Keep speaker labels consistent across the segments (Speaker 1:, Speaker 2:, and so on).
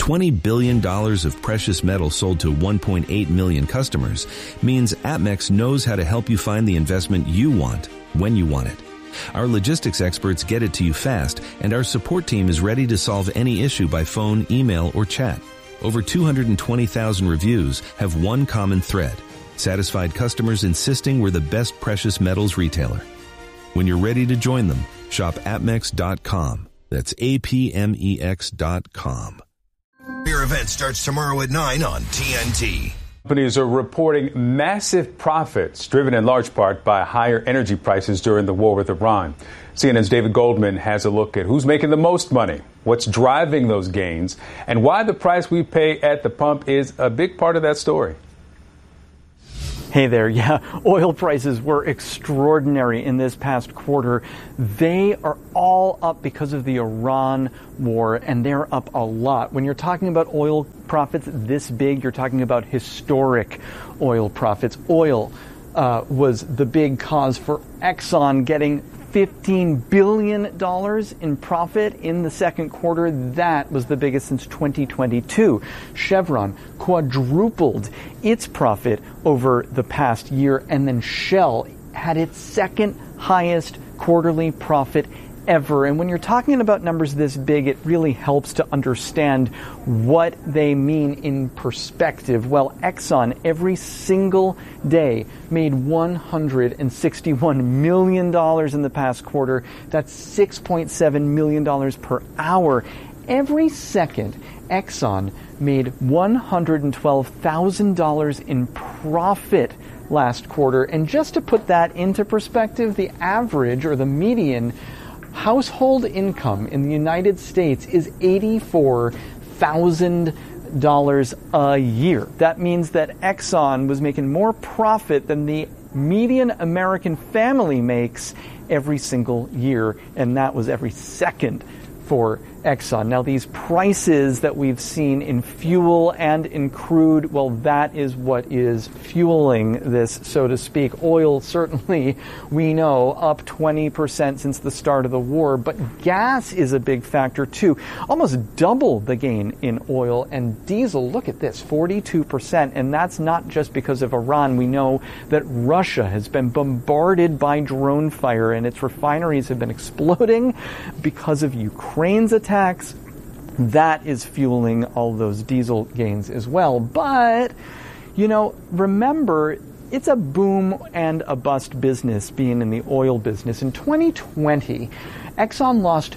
Speaker 1: $20 billion of precious metal sold to 1.8 million customers means APMEX knows how to help you find the investment you want when you want it. Our logistics experts get it to you fast, and our support team is ready to solve any issue by phone, email, or chat. Over 220,000 reviews have one common thread: satisfied customers insisting we're the best precious metals retailer. When you're ready to join them, shop APMEX.com. That's APMEX.com.
Speaker 2: Your event starts tomorrow at 9 on TNT.
Speaker 3: Companies are reporting massive profits, driven in large part by higher energy prices during the war with Iran. CNN's David Goldman has a look at who's making the most money, what's driving those gains, and why the price we pay at the pump is a big part of that story.
Speaker 4: Hey there. Yeah, oil prices were extraordinary in this past quarter. They are all up because of the Iran war, and they're up a lot. When you're talking about oil profits this big, you're talking about historic oil profits. Oil was the big cause for Exxon getting $15 billion in profit in the second quarter. That was the biggest since 2022. Chevron quadrupled its profit over the past year, and then Shell had its second highest quarterly profit ever. And when you're talking about numbers this big, it really helps to understand what they mean in perspective. Well, Exxon every single day made $161 million in the past quarter. That's $6.7 million per hour. Every second, Exxon made $112,000 in profit last quarter. And just to put that into perspective, the average or the median household income in the United States is $84,000 a year. That means that Exxon was making more profit than the median American family makes every single year, and that was every second for Exxon. Now, these prices that we've seen in fuel and in crude, well, that is what is fueling this, so to speak. Oil, certainly, we know, up 20% since the start of the war, but gas is a big factor, too. Almost double the gain in oil, and diesel, look at this, 42%, and that's not just because of Iran. We know that Russia has been bombarded by drone fire, and its refineries have been exploding because of Ukraine's attacks. That is fueling all those diesel gains as well. But, remember, it's a boom and a bust business being in the oil business. In 2020, Exxon lost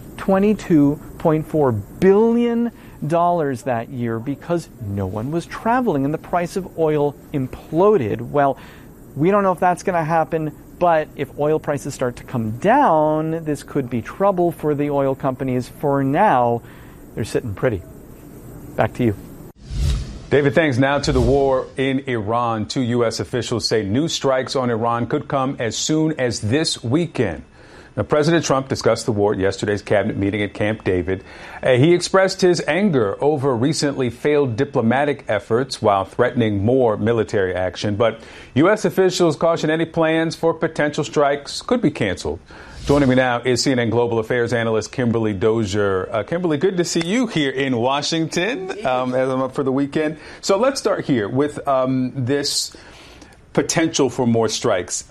Speaker 4: $22.4 billion that year because no one was traveling and the price of oil imploded. Well, we don't know if that's going to happen, but if oil prices start to come down, this could be trouble for the oil companies. For now, they're sitting pretty. Back to you.
Speaker 3: David, thanks. Now to the war in Iran. Two U.S. officials say new strikes on Iran could come as soon as this weekend. Now, President Trump discussed the war at yesterday's cabinet meeting at Camp David. He expressed his anger over recently failed diplomatic efforts while threatening more military action. But U.S. officials caution any plans for potential strikes could be canceled. Joining me now is CNN Global Affairs analyst Kimberly Dozier. Kimberly, good to see you here in Washington as I'm up for the weekend. So let's start here with this potential for more strikes.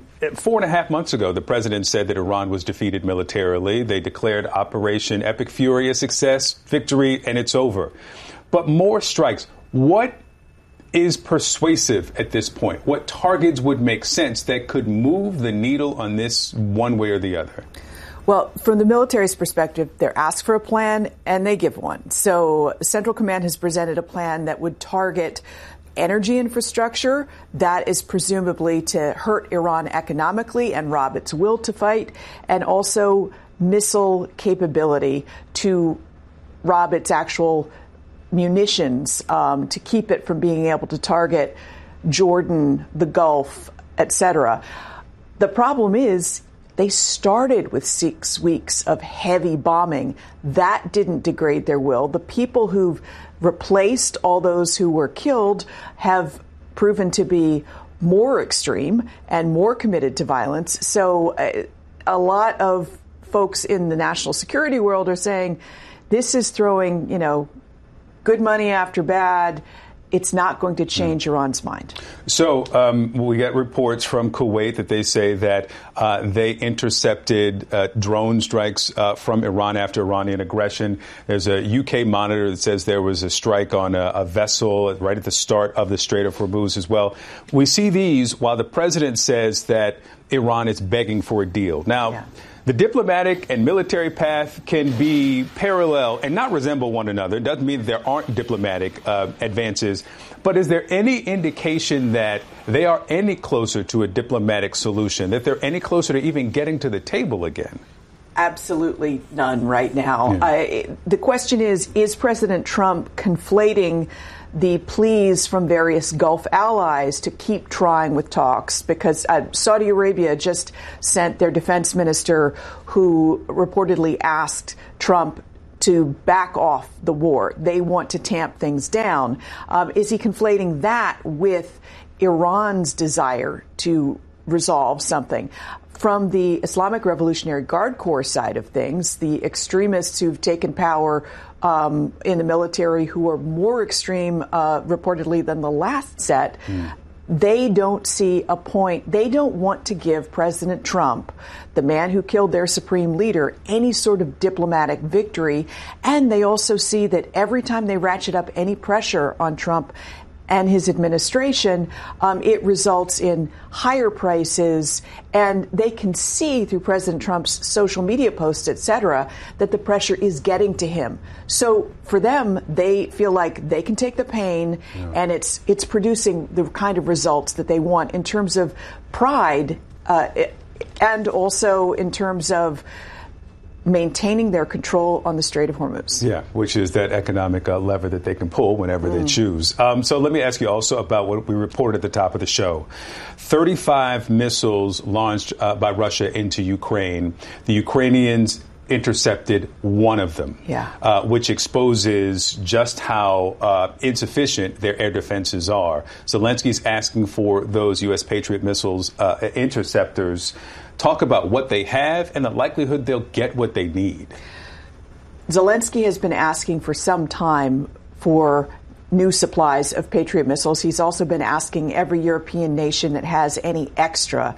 Speaker 3: 4.5 months ago, the president said that Iran was defeated militarily. They declared Operation Epic Fury a success, victory, and it's over. But more strikes. What is persuasive at this point? What targets would make sense that could move the needle on this one way or the other?
Speaker 5: Well, from the military's perspective, they're asked for a plan and they give one. So Central Command has presented a plan that would target energy infrastructure that is presumably to hurt Iran economically and rob its will to fight, and also missile capability to rob its actual munitions to keep it from being able to target Jordan, the Gulf, etc. The problem is they started with 6 weeks of heavy bombing. That didn't degrade their will. The people who've replaced all those who were killed have proven to be more extreme and more committed to violence. So a lot of folks in the national security world are saying this is throwing, good money after bad, it's not going to change Iran's mind.
Speaker 3: So we get reports from Kuwait that they say that they intercepted drone strikes from Iran after Iranian aggression. There's a UK monitor that says there was a strike on a vessel right at the start of the Strait of Hormuz as well. We see these while the president says that Iran is begging for a deal. Now, the diplomatic and military path can be parallel and not resemble one another. It doesn't mean that there aren't diplomatic advances. But is there any indication that they are any closer to a diplomatic solution, that they're any closer to even getting to the table again?
Speaker 5: Absolutely none right now. The question is President Trump conflating the pleas from various Gulf allies to keep trying with talks? Because Saudi Arabia just sent their defense minister, who reportedly asked Trump to back off the war. They want to tamp things down. Is he conflating that with Iran's desire to resolve something? From the Islamic Revolutionary Guard Corps side of things, the extremists who've taken power in the military, who are more extreme reportedly than the last set, they don't see a point. They don't want to give President Trump, the man who killed their supreme leader, any sort of diplomatic victory. And they also see that every time they ratchet up any pressure on Trump and his administration, it results in higher prices. And they can see through President Trump's social media posts, et cetera, that the pressure is getting to him. So for them, they feel like they can take the pain, and it's producing the kind of results that they want in terms of pride and also in terms of maintaining their control on the Strait of Hormuz.
Speaker 3: Yeah, which is that economic lever that they can pull whenever they choose. So let me ask you also about what we reported at the top of the show. 35 missiles launched by Russia into Ukraine. The Ukrainians intercepted one of them, which exposes just how insufficient their air defenses are. Zelensky's asking for those U.S. Patriot missiles interceptors. Talk about what they have and the likelihood they'll get what they need.
Speaker 5: Zelensky has been asking for some time for new supplies of Patriot missiles. He's also been asking every European nation that has any extra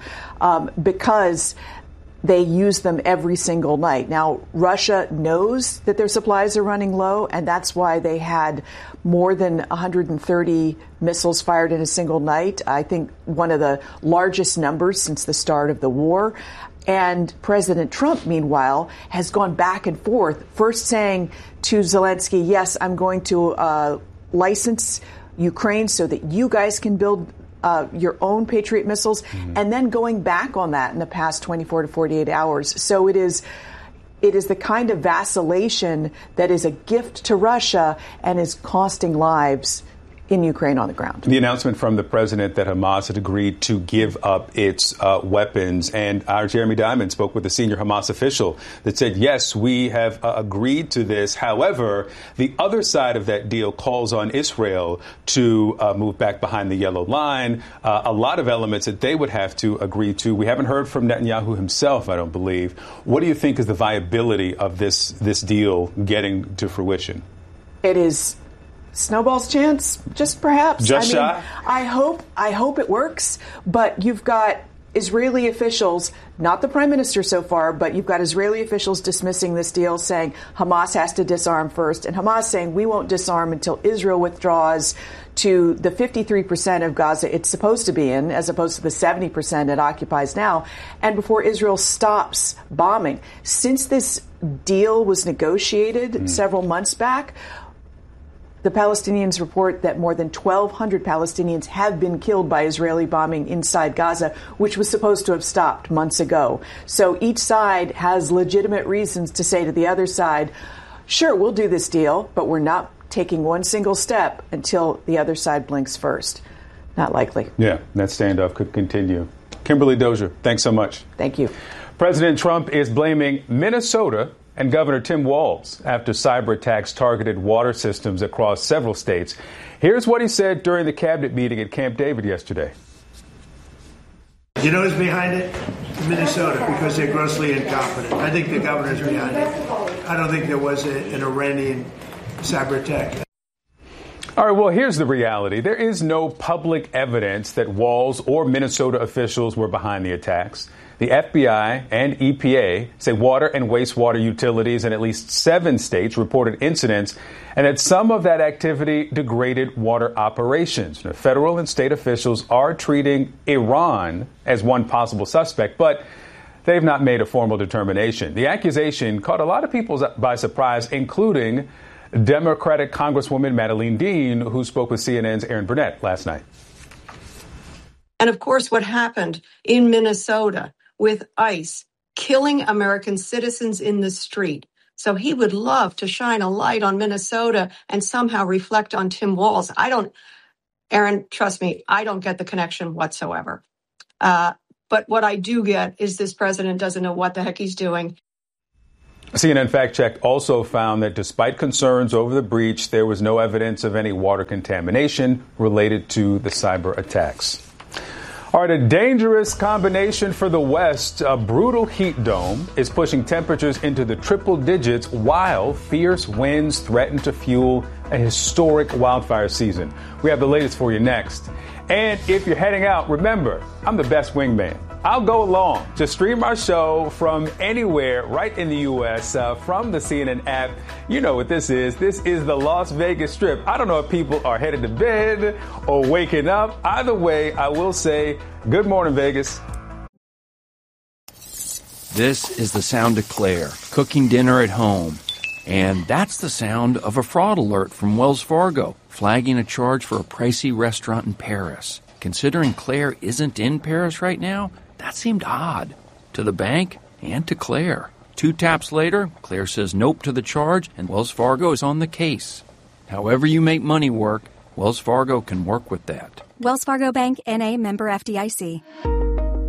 Speaker 5: because they use them every single night. Now, Russia knows that their supplies are running low, and that's why they had more than 130 missiles fired in a single night. I think one of the largest numbers since the start of the war. And President Trump, meanwhile, has gone back and forth, first saying to Zelensky, yes, I'm going to license Ukraine so that you guys can build your own Patriot missiles, and then going back on that in the past 24 to 48 hours. So it is the kind of vacillation that is a gift to Russia and is costing lives in Ukraine on the ground.
Speaker 3: The announcement from the president that Hamas had agreed to give up its weapons, and our Jeremy Diamond spoke with a senior Hamas official that said, yes, we have agreed to this. However, the other side of that deal calls on Israel to move back behind the yellow line, a lot of elements that they would have to agree to. We haven't heard from Netanyahu himself, I don't believe. What do you think is the viability of this deal getting to fruition?
Speaker 5: It is snowball's chance, just perhaps.
Speaker 3: Just shy?
Speaker 5: I hope it works. But you've got Israeli officials, not the prime minister so far, but you've got Israeli officials dismissing this deal, saying Hamas has to disarm first, and Hamas saying we won't disarm until Israel withdraws to the 53% of Gaza it's supposed to be in, as opposed to the 70% it occupies now, and before Israel stops bombing. Since this deal was negotiated several months back, the Palestinians report that more than 1,200 Palestinians have been killed by Israeli bombing inside Gaza, which was supposed to have stopped months ago. So each side has legitimate reasons to say to the other side, sure, we'll do this deal, but we're not taking one single step until the other side blinks first. Not likely.
Speaker 3: Yeah, that standoff could continue. Kimberly Dozier, thanks so much.
Speaker 5: Thank you.
Speaker 3: President Trump is blaming Minnesota and Governor Tim Walz after cyber attacks targeted water systems across several states. Here's what he said during the cabinet meeting at Camp David yesterday.
Speaker 6: You know who's behind it? Minnesota, because they're grossly incompetent. I think the governor's behind it. I don't think there was an Iranian cyber attack.
Speaker 3: All right, well, here's the reality. There is no public evidence that Walz or Minnesota officials were behind the attacks. The FBI and EPA say water and wastewater utilities in at least 7 states reported incidents and that some of that activity degraded water operations. Now, federal and state officials are treating Iran as one possible suspect, but they've not made a formal determination. The accusation caught a lot of people by surprise, including Democratic Congresswoman Madeleine Dean, who spoke with CNN's Aaron Burnett last night.
Speaker 7: And of course, what happened in Minnesota with ICE killing American citizens in the street. So he would love to shine a light on Minnesota and somehow reflect on Tim Walz. Aaron, trust me, I don't get the connection whatsoever. But what I do get is this president doesn't know what the heck he's doing.
Speaker 3: CNN Fact Check also found that despite concerns over the breach, there was no evidence of any water contamination related to the cyber attacks. All right, a dangerous combination for the West. A brutal heat dome is pushing temperatures into the triple digits while fierce winds threaten to fuel a historic wildfire season. We have the latest for you next. And if you're heading out, remember, I'm the best wingman. I'll go along. Just stream our show from anywhere right in the U.S. From the CNN app. You know what this is. This is the Las Vegas Strip. I don't know if people are headed to bed or waking up. Either way, I will say good morning, Vegas.
Speaker 8: This is the sound of Claire cooking dinner at home. And that's the sound of a fraud alert from Wells Fargo, flagging a charge for a pricey restaurant in Paris. Considering Claire isn't in Paris right now, that seemed odd to the bank and to Claire. 2 taps later, Claire says nope to the charge, and Wells Fargo is on the case. However you make money work, Wells Fargo can work with that.
Speaker 9: Wells Fargo Bank, N.A., member FDIC.